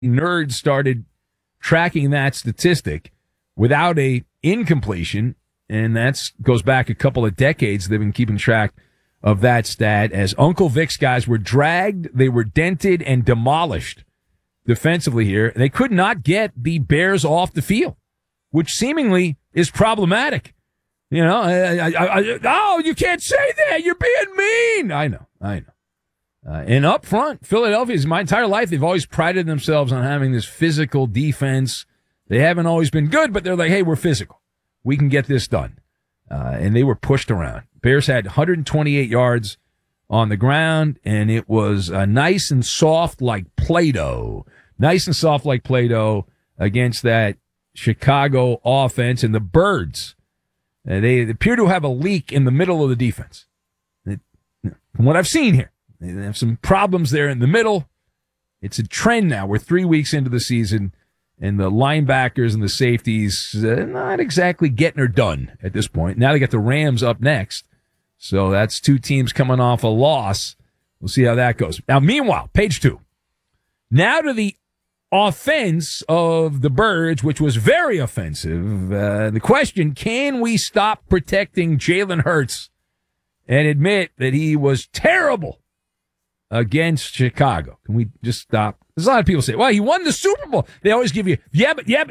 nerds started tracking that statistic without a incompletion, and that goes back a couple of decades. They've been keeping track of that stat as Uncle Vic's guys were dragged, they were dented and demolished defensively here. They could not get the Bears off the field, which seemingly is problematic. You know, oh, you can't say that. You're being mean. I know. And up front, Philadelphia's my entire life, they've always prided themselves on having this physical defense. They haven't always been good, but they're like, hey, we're physical. We can get this done. And they were pushed around. Bears had 128 yards on the ground, and it was nice and soft like Play-Doh. Nice and soft like Play-Doh against that Chicago offense. And the Birds, they appear to have a leak in the middle of the defense. From what I've seen here, they have some problems there in the middle. It's a trend now. We're 3 weeks into the season, and the linebackers and the safeties not exactly getting her done at this point. Now they got the Rams up next. So that's two teams coming off a loss. We'll see how that goes. Now, meanwhile, page 2. Now to the offense of the Birds, which was very offensive. The question, can we stop protecting Jalen Hurts and admit that he was terrible against Chicago? Can we just stop? There's a lot of people say, well, he won the Super Bowl. They always give you, the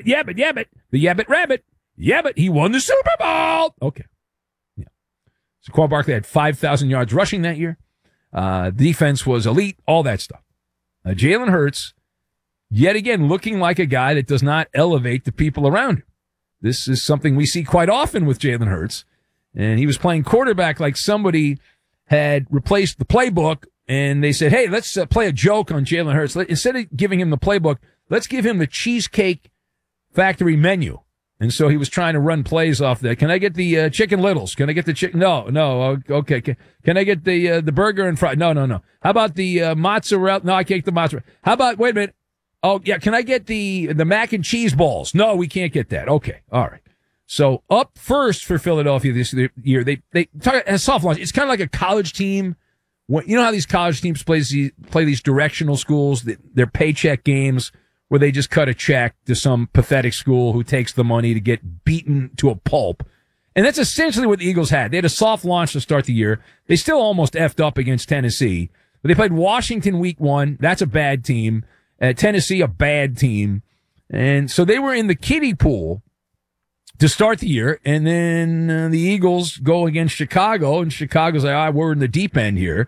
yabbit rabbit. Yeah, but he won the Super Bowl. Okay. Yeah. Saquon Barkley had 5,000 yards rushing that year. Defense was elite, all that stuff. Jalen Hurts, yet again, looking like a guy that does not elevate the people around him. This is something we see quite often with Jalen Hurts. And he was playing quarterback like somebody had replaced the playbook, and they said, hey, let's play a joke on Jalen Hurts. Instead of giving him the playbook, let's give him the Cheesecake Factory menu. And so he was trying to run plays off that. Can I get the Chicken Littles? Can I get the chicken? No. Okay. Can I get the burger and fry? No. How about the mozzarella? No, I can't get the mozzarella. How about, wait a minute. Oh, yeah. Can I get the mac and cheese balls? No, we can't get that. Okay. All right. So up first for Philadelphia this year, they talk a soft launch. It's kind of like a college team. You know how these college teams play these directional schools, their paycheck games, where they just cut a check to some pathetic school who takes the money to get beaten to a pulp. And that's essentially what the Eagles had. They had a soft launch to start the year. They still almost effed up against Tennessee. But they played Washington week 1. That's a bad team. Tennessee, a bad team. And so they were in the kiddie pool to start the year. And then the Eagles go against Chicago. And Chicago's like, we're in the deep end here.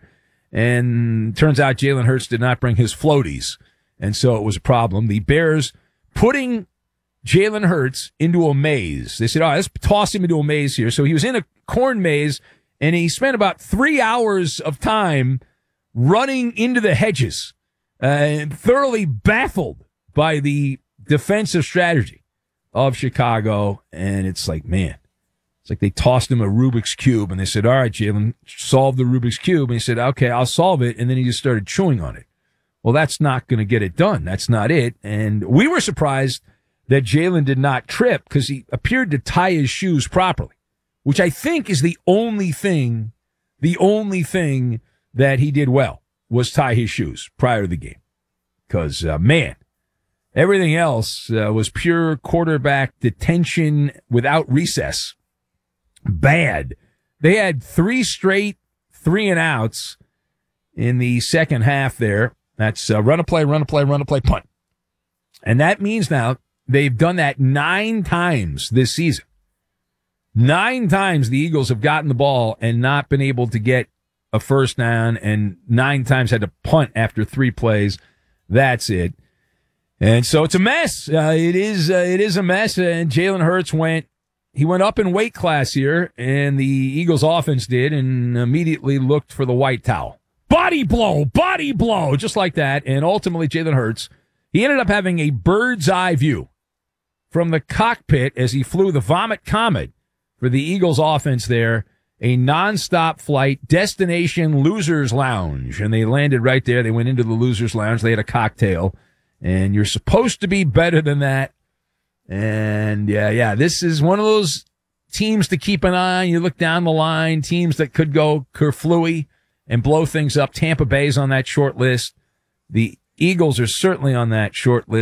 And turns out Jalen Hurts did not bring his floaties. And so it was a problem. The Bears putting Jalen Hurts into a maze. They said, let's toss him into a maze here. So he was in a corn maze, and he spent about 3 hours of time running into the hedges, thoroughly baffled by the defensive strategy of Chicago. And it's like, man, it's like they tossed him a Rubik's Cube, and they said, all right, Jalen, solve the Rubik's Cube. And he said, okay, I'll solve it. And then he just started chewing on it. Well, that's not going to get it done. That's not it. And we were surprised that Jalen did not trip because he appeared to tie his shoes properly, which I think is the only thing that he did well was tie his shoes prior to the game. Because, man, everything else was pure quarterback detention without recess. Bad. They had 3 straight 3-and-outs in the second half there. That's run a play, punt. And that means now they've done that 9 times this season. 9 times the Eagles have gotten the ball and not been able to get a first down, and 9 times had to punt after 3 plays. That's it. And so it's a mess. It is a mess. And Jalen Hurts went up in weight class here, and the Eagles offense did, and immediately looked for the white towel. Body blow, just like that. And ultimately, Jalen Hurts, he ended up having a bird's eye view from the cockpit as he flew the Vomit Comet for the Eagles offense there, a nonstop flight, destination Losers Lounge. And they landed right there. They went into the Losers Lounge. They had a cocktail. And you're supposed to be better than that. And yeah, this is one of those teams to keep an eye on. You look down the line, teams that could go kerflooey and blow things up. Tampa Bay's on that short list. The Eagles are certainly on that short list.